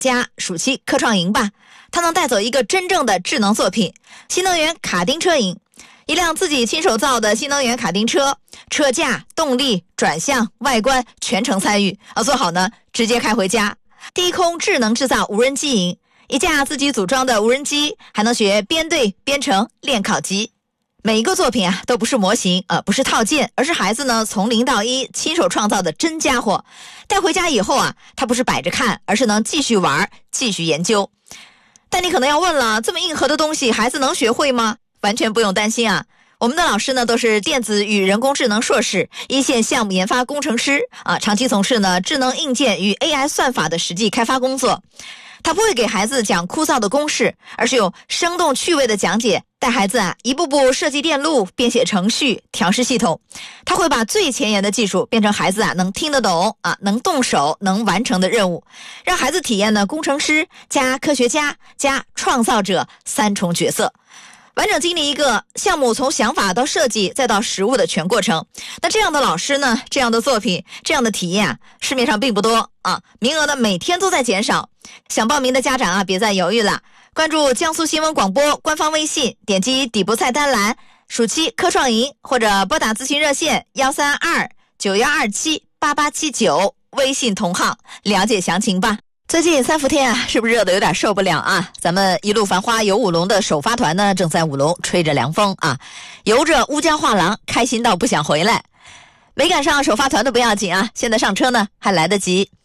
加暑期科创营吧，它能带走一个真正的智能作品——新能源卡丁车营。一辆自己亲手造的新能源卡丁车，车架、动力、转向、外观全程参与，做好呢直接开回家。低空智能制造无人机营，一架自己组装的无人机还能学编队、编程、练考级。每一个作品都不是模型，不是套件，而是孩子呢从0到1亲手创造的真家伙。带回家以后他不是摆着看，而是能继续玩、继续研究。但你可能要问了，这么硬核的东西孩子能学会吗？完全不用担心我们的老师呢都是电子与人工智能硕士、一线项目研发工程师长期从事呢智能硬件与 AI 算法的实际开发工作。他不会给孩子讲枯燥的公式，而是用生动趣味的讲解带孩子一步步设计电路、编写程序、调试系统。他会把最前沿的技术变成孩子能听得懂能动手、能完成的任务，让孩子体验呢工程师加科学家加创造者3重角色，完整经历一个项目从想法到设计再到实物的全过程。那这样的老师呢，这样的作品，这样的体验市面上并不多名额呢每天都在减少。想报名的家长别再犹豫了，关注江苏新闻广播官方微信，点击底部菜单栏暑期科创营，或者拨打咨询热线13291278879微信同号了解详情吧。最近3伏天是不是热得有点受不了咱们一路繁花游舞龙的首发团呢，正在舞龙吹着凉风游着乌江画廊，开心到不想回来。没赶上首发团的不要紧现在上车呢还来得及。